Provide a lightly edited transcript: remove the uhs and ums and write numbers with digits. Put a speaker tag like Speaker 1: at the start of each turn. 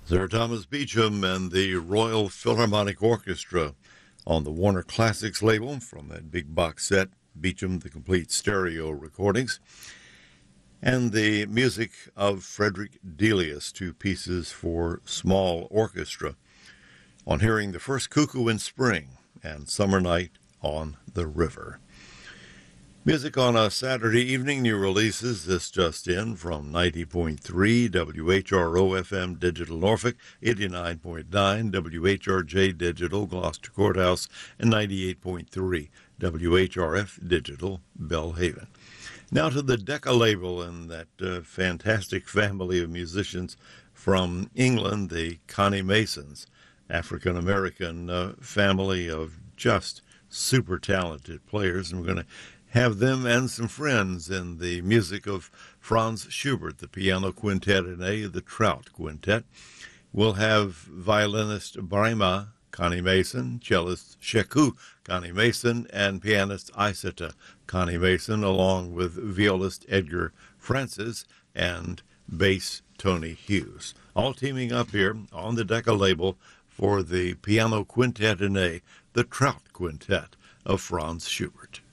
Speaker 1: Sir Thomas Beecham and the Royal Philharmonic Orchestra on the Warner Classics label from that big box set, Beecham the Complete Stereo Recordings, and the music of Frederick Delius, two pieces for small orchestra, on hearing the first Cuckoo in Spring and Summer Night on the River. Music on a Saturday evening, new releases. This just in from 90.3 WHRO-FM Digital Norfolk, 89.9 WHRJ Digital Gloucester Courthouse, and 98.3 WHRF Digital Belhaven. Now to the Decca label and that fantastic family of musicians from England, the Connie Masons, African-American family of just super talented players. And we're going to have them and some friends in the music of Franz Schubert, the piano quintet in A, the Trout Quintet. We'll have violinist Brahma Connie Mason, cellist Sheku Connie Mason, and pianist Isata Connie Mason, along with violist Edgar Francis and bass Tony Hughes. All teaming up here on the Decca label for the piano quintet in A, the Trout Quintet of Franz Schubert.